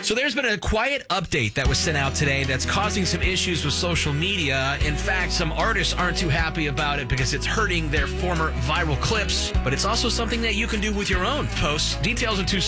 So there's been a quiet update that was sent out today that's causing some issues with social media. In fact, some artists aren't too happy about it because it's hurting their former viral clips, but it's also something that you can do with your own posts. Details in two